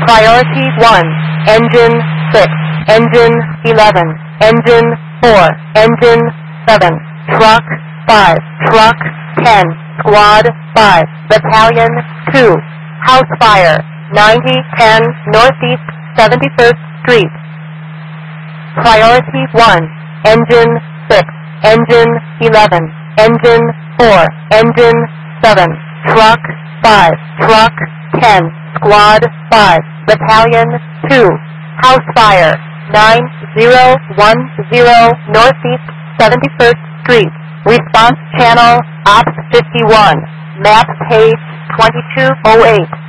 Priority 1, Engine 6, Engine 11, Engine 4, Engine 7, Truck 5, Truck 10, Squad 5, Battalion 2, House Fire, 9010 Northeast 71st Street. Priority 1, Engine 6, Engine 11, Engine 4, Engine 7, Truck 5, Truck 10, Squad 5, Battalion 2, House Fire, 9010 Northeast 71st Street. Response Channel, Ops 51, Map Page 2208.